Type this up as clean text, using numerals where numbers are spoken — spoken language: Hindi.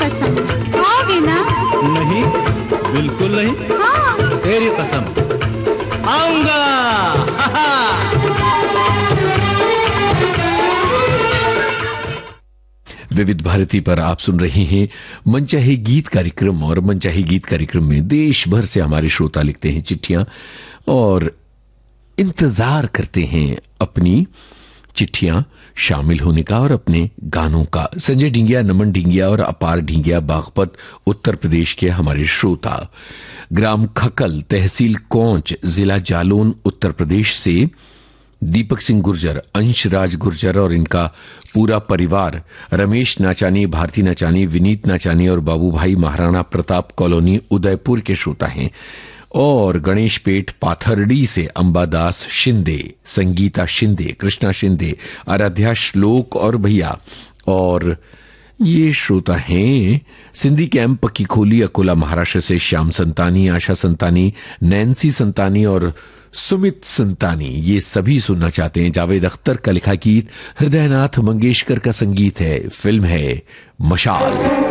कसम, आओगे ना? नहीं, बिल्कुल नहीं। हाँ। तेरी कसम, आऊंगा। विविध भारती पर आप सुन रहे हैं मनचाहे गीत कार्यक्रम, और मनचाहे गीत कार्यक्रम में देश भर से हमारे श्रोता लिखते हैं चिट्ठियां और इंतजार करते हैं अपनी चिट्ठियां शामिल होने का और अपने गानों का। संजय ढिंगिया, नमन ढिंगिया और अपार ढिंगिया बागपत उत्तर प्रदेश के हमारे श्रोता, ग्राम खकल, तहसील कोंच, जिला जालौन उत्तर प्रदेश से दीपक सिंह गुर्जर, अंशराज गुर्जर और इनका पूरा परिवार, रमेश नाचानी, भारती नाचानी, विनीत नाचानी और बाबू भाई महाराणा प्रताप कॉलोनी उदयपुर के श्रोता हैं। और गणेश पेट पाथरडी से अंबादास शिंदे, संगीता शिंदे, कृष्णा शिंदे, आराध्या श्लोक और भैया। और ये श्रोता हैं सिंधी कैंप, पक्की खोली, अकोला महाराष्ट्र से श्याम संतानी, आशा संतानी, नैन्सी संतानी और सुमित संतानी। ये सभी सुनना चाहते हैं जावेद अख्तर का लिखा गीत, हृदयनाथ मंगेशकर का संगीत है, फिल्म है मशाल।